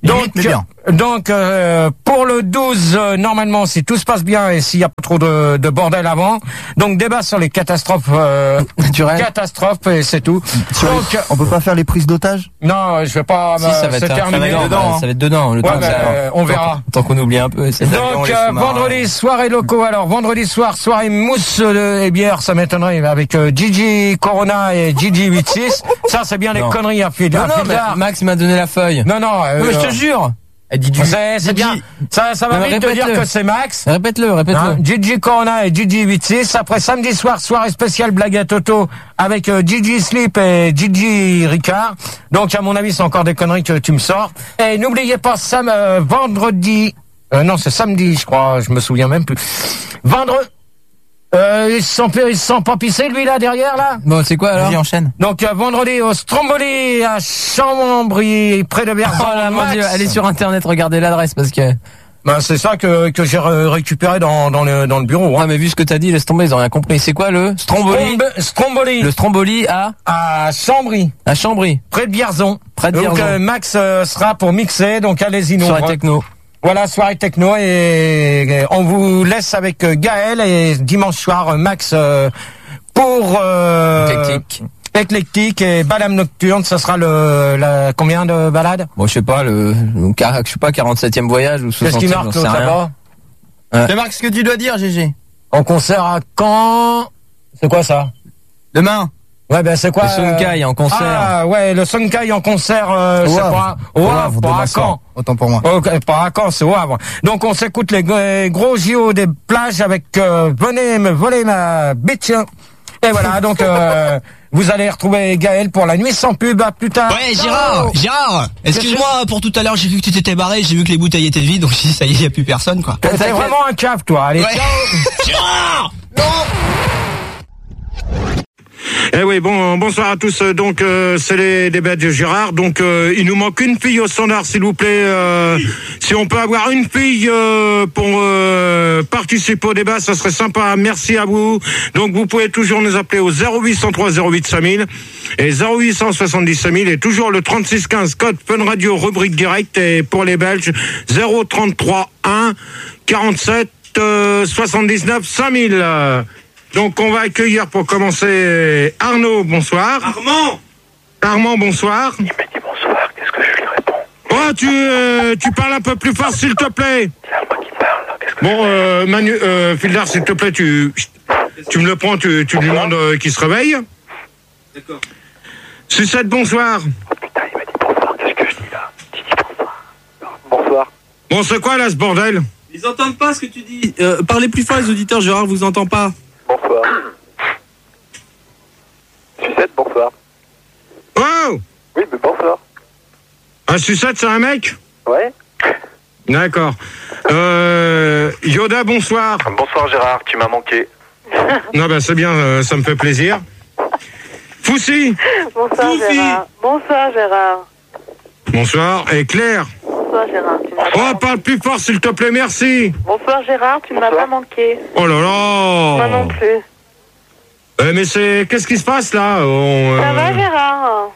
Donc pour le 12, normalement, si tout se passe bien et s'il y a pas trop de bordel avant, donc débat sur les catastrophes naturelles. Catastrophes et c'est tout. Donc on peut pas faire les prises d'otages? Non, je vais pas. Si, ça va être terminé dedans. Ça va être dedans. Le temps on verra. Tant qu'on oublie un peu. Donc vendredi soirée locaux. Alors vendredi soir soirée mousse et bière, ça m'étonnerait avec Gigi Corona et Gigi 86. Ça c'est bien les conneries à fil. Max m'a donné la feuille. Non. Mais je te jure. C'est bien. Ça va vite te dire que c'est Max. Répète-le. Gigi Corona et Gigi 86. Après samedi soir, soirée spéciale blague à Toto avec Gigi Slip et Gigi Ricard. Donc à mon avis, c'est encore des conneries que tu me sors. Et n'oubliez pas vendredi. Non, c'est samedi, je crois. Je me souviens même plus. Vendredi. Ils se sont pas pissés, lui, là, derrière, là? Bon, c'est quoi, alors? Vas-y, enchaîne. Donc, vendredi, au Stromboli, à Chambry, près de Berzon. Oh là, mon Dieu, allez sur Internet, regardez l'adresse, parce que... Ben, c'est ça que j'ai récupéré dans le bureau. Ouais, mais vu ce que t'as dit, laisse tomber, ils ont rien compris. C'est quoi, le Stromboli? Stromboli. Le Stromboli à Chambry. À Chambry. Près de Berzon. Donc, Max sera pour mixer, donc allez-y, nous. Soirée techno. Voilà, soirée techno et on vous laisse avec Gaël et dimanche soir Max pour éclectique et balade nocturne. Ça sera combien de balades? Bon, je sais pas 47e voyage ou 60e. Qu'est-ce qui marque là-bas? Tu marques ce que tu dois dire, GG. En concert à Caen. C'est quoi ça? Demain. Ouais, ben c'est quoi? Le Sonkai en concert. Ah ouais, le Sonkai en concert, c'est pas au Havre, pas à Caen. Autant pour moi. Pas à Caen, c'est au Havre. Donc on s'écoute les gros JO des plages avec venez me voler ma bitch. Et voilà, donc vous allez retrouver Gaël pour la nuit sans pub. À plus tard. Ouais, Gérard, excuse-moi pour tout à l'heure, j'ai vu que tu t'étais barré, j'ai vu que les bouteilles étaient vides, donc ça y est, y a plus personne, quoi. T'es vraiment un cave, toi. Allez, ciao. Gérard! Non! Eh oui, bonsoir à tous. Donc, c'est les débats de Gérard. Donc, il nous manque une fille au standard, s'il vous plaît. Si on peut avoir une fille pour participer au débat, ça serait sympa. Merci à vous. Donc, vous pouvez toujours nous appeler au 0803 08 5000 et 0870 5000 et toujours le 3615 code Fun Radio rubrique direct et pour les Belges 033 1 47 79 5000. Donc on va accueillir pour commencer Arnaud, bonsoir. Armand, bonsoir. Il m'a dit bonsoir, qu'est-ce que je lui réponds? Oh, tu parles un peu plus fort s'il te plaît. C'est Armand qui parle, là. Qu'est-ce que Bon, Manu, Fildar, s'il te plaît, tu me le prends, tu lui demandes qu'il se réveille. D'accord. Sucette, bonsoir. Oh putain, il m'a dit bonsoir, qu'est-ce que je dis là? Tu dis bonsoir. Bonsoir. Bon, c'est quoi là ce bordel? Ils entendent pas ce que tu dis. Parlez plus fort, les auditeurs, Gérard vous entend pas. Bonsoir. Sucette, bonsoir. Oh! Oui, mais bonsoir. Un Sucette, c'est un mec? Ouais. D'accord. Yoda, bonsoir. Bonsoir Gérard, tu m'as manqué. Non, ben c'est bien, ça me fait plaisir. Foussi. Bonsoir Gérard. Bonsoir Gérard. Bonsoir. Et Claire. Bonsoir Gérard. Oh, parle plus fort s'il te plaît, merci. Bonsoir Gérard, tu ne m'as pas manqué. Oh là là. Moi non plus. Mais qu'est-ce qui se passe là? Ça va Gérard?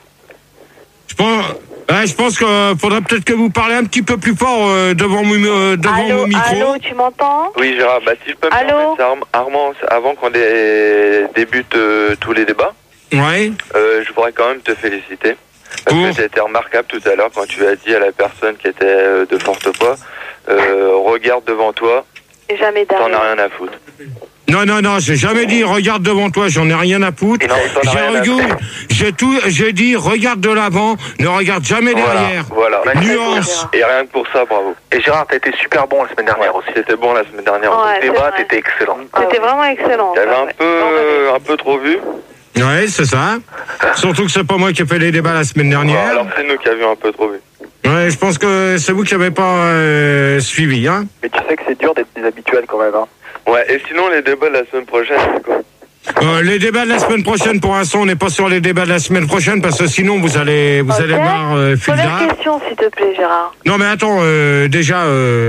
Je pense qu'il faudrait peut-être que vous parlez un petit peu plus fort devant mon micro. Allô, tu m'entends? Oui Gérard, si je peux me permettre, c'est Armand, avant qu'on débute tous les débats, ouais. Je voudrais quand même te féliciter. Parce que tu as été remarquable tout à l'heure quand tu as dit à la personne qui était de forte poids, regarde devant toi, et jamais derrière. T'en as rien à foutre. Non, j'ai jamais dit regarde devant toi, j'en ai rien à foutre. J'ai dit regarde de l'avant, ne regarde jamais derrière. Voilà. Nuance. Et rien que pour ça, bravo. Et Gérard, t'as été super bon la semaine dernière aussi. T'étais bon la semaine dernière. Ouais, le débat, t'étais excellent. C'était vraiment excellent. T'avais un peu trop vu. Ouais, c'est ça. Surtout que c'est pas moi qui ai fait les débats la semaine dernière. Alors c'est nous qui avions un peu trop vu. Ouais, je pense que c'est vous qui n'avez pas suivi, hein. Mais tu sais que c'est dur d'être déshabituel quand même, hein. Ouais, et sinon les débats de la semaine prochaine, c'est quoi? Les débats de la semaine prochaine, pour l'instant, on n'est pas sur les débats de la semaine prochaine parce que sinon vous allez voir Fildar. Première question, s'il te plaît, Gérard. Non, mais attends, déjà,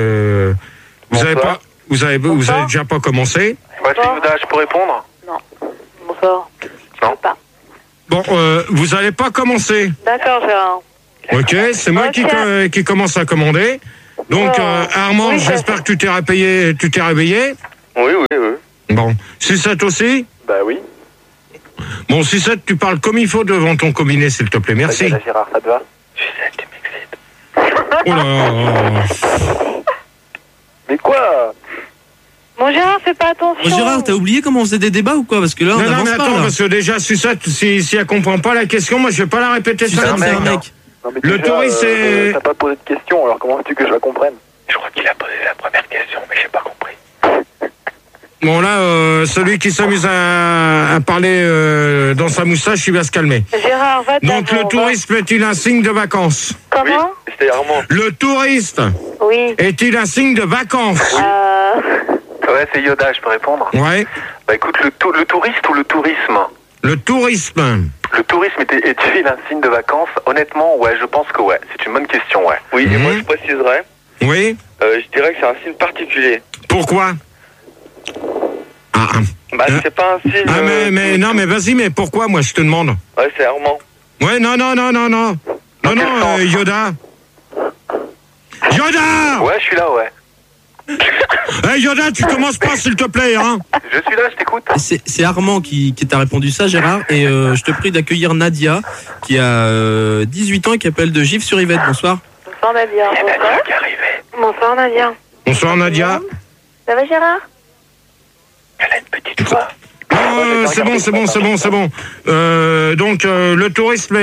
vous avez déjà pas commencé. Je peux répondre? Non. Bonsoir. Non. Pas. Bon, vous n'allez pas commencer. D'accord, Gérard. Ok, c'est moi qui commence à commander. Donc, Armand, oui, j'espère que tu t'es réveillé. Oui. Bon, Sucette aussi? Bah oui. Bon, Sucette, tu parles comme il faut devant ton combiné, s'il te plaît, merci. Là, Gérard, ça te va? Sucette, tu m'excites. Oh là. Mais quoi? Bon, Gérard, fais pas attention. Bon, Gérard, t'as oublié comment on faisait des débats ou quoi? Parce que là, on avance pas. Non, mais attends, parce que déjà, Sucette, si elle comprend pas la question, moi, je vais pas la répéter. Sucette, c'est un mec. Non, mais le touriste, c'est... T'as pas posé de question, alors comment veux-tu que je la comprenne? Je crois qu'il a posé la première question, mais j'ai pas compris. Bon, là, celui qui s'amuse à parler dans sa moustache, il va se calmer. Gérard, va t'en. Donc, le tourisme est-il un signe de vacances? Comment? Oui, c'était Armand. Le touriste est-il un signe de vacances? Ouais, c'est Yoda, je peux répondre? Ouais. Bah écoute, le touriste ou le tourisme? Le tourisme. Le tourisme est-il un signe de vacances? Honnêtement, ouais, je pense que ouais. C'est une bonne question, ouais. Oui, et moi je préciserais. Oui. Je dirais que c'est un signe particulier. Pourquoi? Bah c'est pas un signe... mais non, mais vas-y, mais pourquoi, moi, je te demande? Ouais, c'est Armand. Ouais, non, Yoda. Yoda! Ouais, je suis là, ouais. Hey Yoda, tu commences pas s'il te plaît, hein. Je suis là, je t'écoute. C'est Armand qui t'a répondu ça, Gérard, et je te prie d'accueillir Nadia, qui a 18 ans et qui appelle de Gif-sur-Yvette. Bonsoir. Bonsoir Nadia. Il y a Nadia qui est arrivée. Bonsoir Nadia. Bonsoir Nadia. Ça va Gérard? Elle a une petite voix. C'est bon. Donc, le tourisme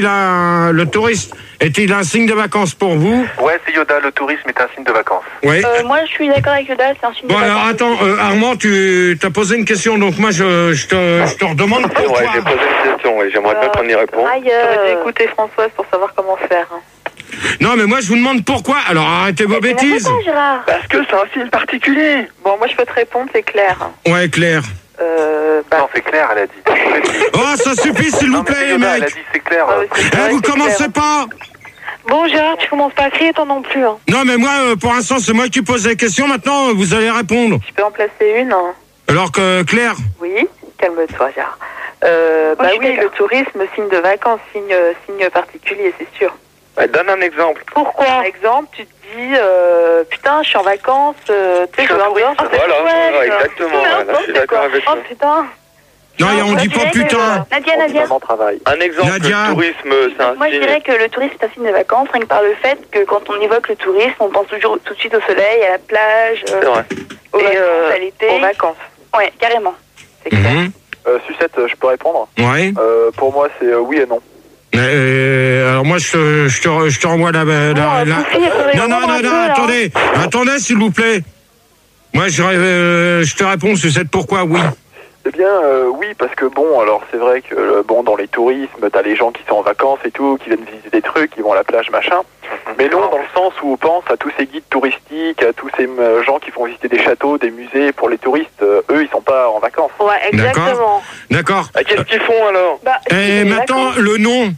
est-il un signe de vacances pour vous? Ouais, c'est Yoda, le tourisme est un signe de vacances. Ouais. Moi, je suis d'accord avec Yoda, c'est un signe de vacances. Bon, alors, attends, Armand, tu t'as posé une question, donc moi, je te redemande pourquoi. Ouais, j'ai posé une question, oui, j'aimerais bien qu'on y réponde. J'aurais dû écouter Françoise pour savoir comment faire. Non, mais moi, je vous demande pourquoi. Alors, arrêtez vos bêtises. Gérard. Parce que c'est un signe particulier. Bon, moi, je peux te répondre, c'est Claire. Ouais, Claire. Non, c'est Claire, elle a dit. Oh, ça suffit, s'il vous plaît, les mecs. Elle a dit c'est Claire. Vous commencez pas. Bon, Gérard, tu commences pas à crier, toi non plus. Hein. Non, mais moi, pour l'instant, c'est moi qui pose les questions. Maintenant, vous allez répondre. Tu peux en placer une. Hein. Alors que Claire. Oui, calme-toi, Gérard. Oui, le tourisme, signe de vacances, signe particulier, c'est sûr. Donne un exemple. Pourquoi? Par exemple, tu te dis, putain, je suis en vacances, tu sais, je vais en vacances. Voilà, exactement. Là, je suis d'accord avec toi. Oh putain. Non, on dit pas putain. Nadia. Un exemple, Nadia. le tourisme, c'est un Moi, je dirais que le tourisme, c'est un signe de vacances, rien que par le fait que quand on évoque le tourisme, on pense toujours tout de suite au soleil, à la plage, C'est vrai. à l'été. Aux vacances. Ouais, carrément. C'est clair. Sucette, je peux répondre? Ouais. Pour moi, c'est oui et non. Alors moi, je te renvoie la... Non, attendez, s'il vous plaît. Moi, je te réponds, Sucette, pourquoi oui? Eh bien, oui, parce que bon, alors c'est vrai que dans les tourismes, t'as les gens qui sont en vacances et tout, qui viennent visiter des trucs, qui vont à la plage, machin. Mais non, dans le sens où on pense à tous ces guides touristiques, à tous ces gens qui font visiter des châteaux, des musées pour les touristes. Eux, ils sont pas en vacances. Ouais, exactement. D'accord. Qu'est-ce qu'ils font alors? Et maintenant, le nom.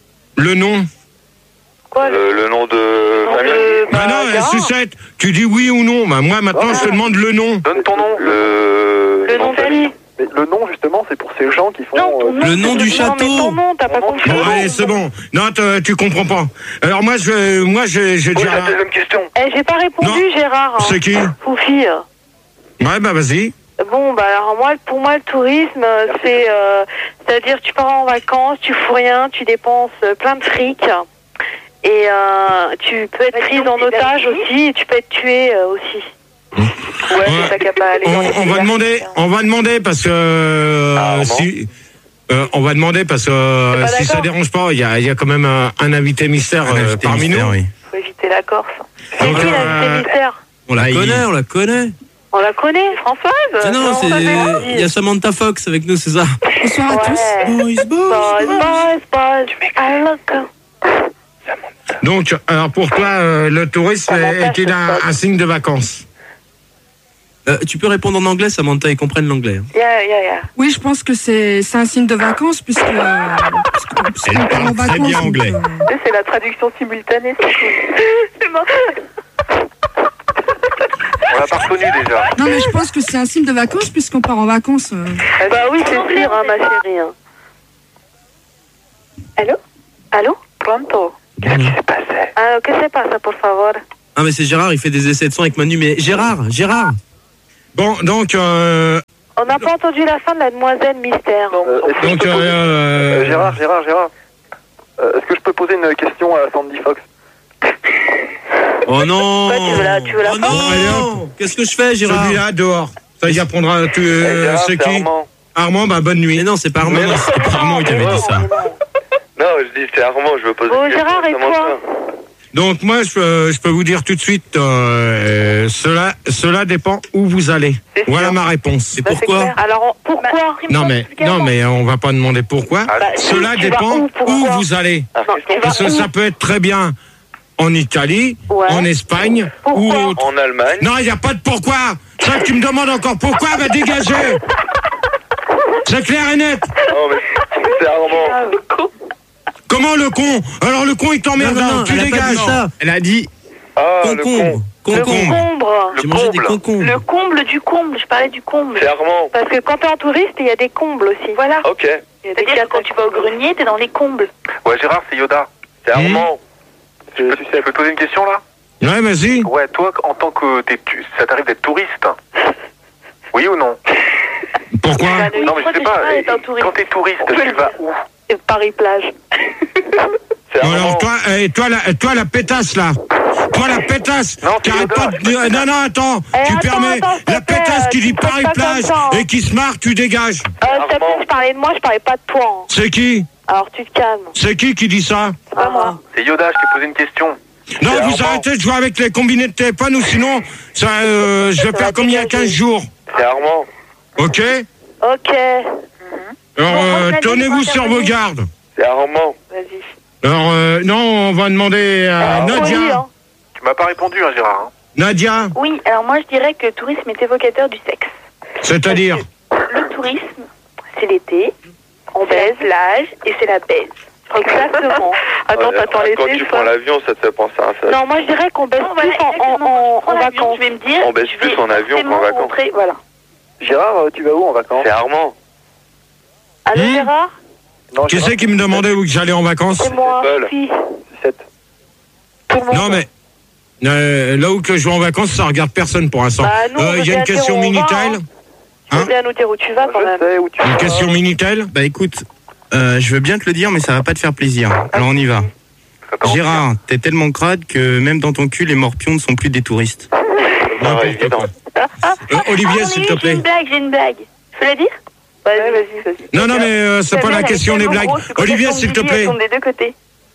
Quoi, le nom de famille? Non, Sucette, tu dis oui ou non. Bah, moi, maintenant, je te demande le nom. Donne ton nom. Le nom de famille. Mais le nom, justement, c'est pour ces gens qui font... le nom du château. Non, mais ton nom, t'as pas compris. Bon, allez, c'est bon. Non, tu comprends pas. Alors moi, je dis... la deuxième question. J'ai pas répondu, Gérard. C'est qui? Foufi. Ouais, bah vas-y. Bon, bah alors pour moi, le tourisme, c'est-à-dire tu pars en vacances, tu fous rien, tu dépenses plein de fric. Et tu peux être prise en otage aussi, et tu peux être tué aussi. Ouais, c'est ça qui a pas allé. On va demander parce que on va demander parce que si ça dérange pas, il y a quand même un invité mystère parmi nous. Oui. Faut éviter la Corse. C'est qui l'invité mystère? On la connaît. On la connaît, Françoise? Non, il y a Samantha Fox avec nous, c'est ça. Bonsoir à tous. Boys. I look. Donc, alors pour toi, le tourisme est-il un signe de vacances? Tu peux répondre en anglais, Samantha, ils comprennent l'anglais. Yeah. Oui, je pense que c'est un signe de vacances puisque Elle parle très bien anglais. C'est la traduction simultanée, c'est cool. C'est marrant. On l'a pas reconnu déjà. Non, mais je pense que c'est un signe de vacances puisqu'on part en vacances. Bah oui, c'est sûr, ma chérie. Allô? Pronto. Qu'est-ce qui s'est passé? ¿Qué se pasa, por favor? Ah, mais c'est Gérard, il fait des essais de son avec Manu. Mais Gérard. Bon, donc... On n'a pas entendu la fin de la demoiselle mystère. Donc, Gérard, est-ce que je peux poser une question à Sandy Fox? Oh non! Tu veux la non! Qu'est-ce que je fais, Gérard? Celui-là, dehors. Ça y apprendra. C'est qui? Armand, bah bonne nuit. Mais non, c'est pas Armand. Non, c'est pas Armand qui avait dit ça. Non, je dis c'est Armand, je veux poser une question. Gérard, et toi? Donc moi, je peux vous dire tout de suite, cela dépend où vous allez. Voilà ma réponse. Et pourquoi? Alors, pourquoi? Non mais on va pas demander pourquoi. Cela dépend où vous allez. Parce que ça peut être très bien en Italie, en Espagne ou en Allemagne. Non, il n'y a pas de pourquoi. Ça, tu me demandes encore pourquoi, va dégager. C'est clair et net. Non mais c'est Armand. Comment le con? Alors le con il t'emmerde, tu dégages. Elle a dit concombre. Concombre. J'ai mangé des concombres. Le comble du comble, je parlais du comble. C'est Armand. Parce que quand t'es en touriste, il y a des combles aussi. Voilà. Ok. C'est-à-dire quand tu vas au grenier, t'es dans les combles. Ouais, Gérard, c'est Yoda. C'est Armand. Je peux te poser une question là? Ouais, vas-y. Ouais, toi, en tant que ça t'arrive d'être touriste? Oui ou non? Pourquoi? Non, mais je sais pas. Quand t'es touriste, tu vas où? Paris-Plage. Alors toi la pétasse là. Toi la pétasse qui arrête pas de... Non, attends, tu permets. La pétasse qui dit Paris-Plage et qui se marre, tu dégages. S'il te plaît, je parlais de moi, je parlais pas de toi. Hein. C'est qui? Alors tu te calmes. C'est qui dit ça? C'est pas moi. C'est Yoda, je t'ai posé une question. Non, vous arrêtez de jouer avec les combinés de téléphone ou sinon, ça, je vais faire comme il y a 15 jours. C'est Armand. Ok? Ok. Alors, tenez-vous sur vos gardes. C'est Armand. Vas-y. Alors, non, on va demander à Nadia. Oui, hein. Tu m'as pas répondu, hein, Gérard. Nadia. Oui, alors moi je dirais que le tourisme est évocateur du sexe. C'est-à-dire? Le tourisme l'été, on baise, plage, et c'est la baise. Exactement. Attends, t'attends l'été. Quand tu prends l'avion, ça te fait penser à ça. Non, moi je dirais qu'on baise plus en vacances. Je vais me dire. On baise plus en avion qu'en vacances. Voilà. Gérard, tu vas où en vacances? C'est Armand. Allô, Gérard? Non, Qui c'est qui me demandait où que j'allais en vacances? C'est moi, Paul. Sophie. 7. Non, mais là où que je vais en vacances, ça regarde personne pour l'instant. Bah, nous, on Il y a veut une bien question dire où on va, Minitel. Tu veux bien nous dire où tu vas quand même? Je sais où tu Une vas. question Minitel. Bah écoute, je veux bien te le dire, mais ça va pas te faire plaisir. Alors on y va. Gérard, t'es tellement crade que même dans ton cul, les morpions ne sont plus des touristes. N'importe quoi. Olivier, s'il te plaît. J'ai une blague. Je peux la dire? Vas-y. Non, mais c'est pas la question des blagues. Olivier, s'il te plaît. Elles sont des deux côtés.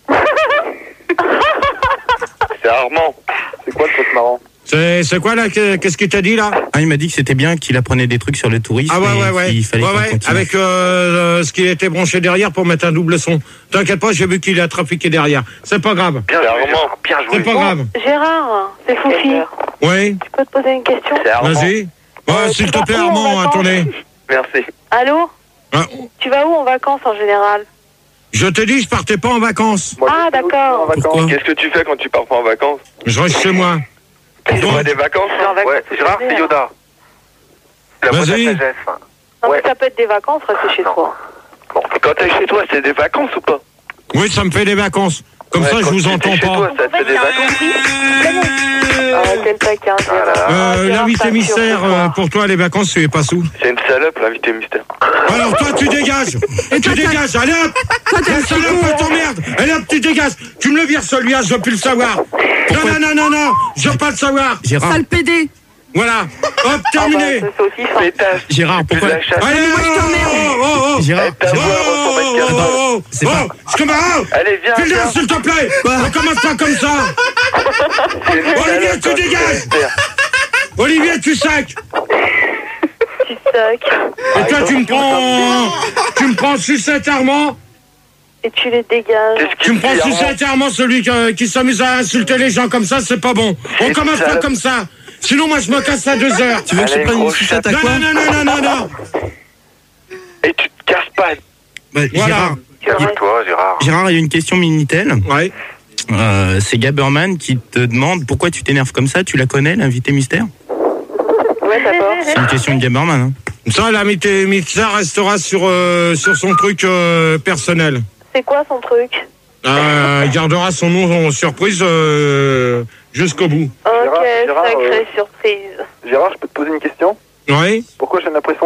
C'est Armand. C'est quoi le truc marrant? C'est quoi là? Qu'est-ce qu'il t'a dit là? Ah, il m'a dit que c'était bien qu'il apprenait des trucs sur le tourisme. Ah ouais. et qu'il fallait qu'on continue. Avec ce qui était branché derrière pour mettre un double son. T'inquiète pas, j'ai vu qu'il a trafiqué derrière. C'est pas grave. Bien joué, Armand. Bien joué. C'est pas grave. Gérard, c'est Foufi. Oui. Tu peux te poser une question? C'est Armand. Vas-y. Ouais, s'il te plaît, Armand, attendez. Merci. Allô? Ah, Tu vas où en vacances en général? je te dis, je partais pas en vacances. Ah, d'accord. Pourquoi? Qu'est-ce que tu fais quand tu pars pas en vacances? Je reste chez moi. Tu vas des vacances? Ouais, Gérard, c'est Yoda. La voix de la Vas-y. sagesse. Non, mais ça peut être des vacances, rester chez toi. Bon, quand t'es chez toi, c'est des vacances ou pas? Oui, ça me fait des vacances. Comme Ouais, ça, je quand vous tu entends étais chez pas. toi, ça te fait des vacances? Arrêtez le taquin, Gérard. L'invité mystère, pour toi, les vacances, tu es pas sous. C'est une salope, l'invité mystère. Alors toi, tu dégages. Tu dégages. Allez hop. La salope, elle t'emmerde. Allez hop, tu dégages. Tu me le vires celui-là, je veux plus le savoir. Non, je veux pas le savoir. Gérard, Sale PD. Voilà. Hop, terminé. Pétasse. Gérard, pourquoi? Allez, Gérard, c'est pas. Allez, viens. File là, s'il te plaît. On commence pas comme ça. Olivier, tu dégages. Olivier, tu sacs. Tu sacs. Et toi, tu me prends sucette Armand. Et tu les dégages. Tu me prends sucette Armand, celui qui s'amuse à insulter les gens comme ça, c'est pas bon. On commence pas comme ça. Sinon, moi, je me casse à 2 heures. Tu veux que je prenne une sucette à quoi? Non. Et tu te casses pas. Bah, Voilà. Calme-toi, Gérard. Gérard, il y a une question Minitel. Ouais. C'est Gaberman qui te demande pourquoi tu t'énerves comme ça. Tu la connais, l'invité mystère? Ouais, d'accord. C'est une question de Gaberman. Hein. Ça, l'invité mystère restera sur son truc personnel. C'est quoi son truc? Il gardera son nom en surprise jusqu'au bout. Ok, Gérard, sacrée surprise. Gérard, je peux te poser une question? Oui. Pourquoi j'ai l'impression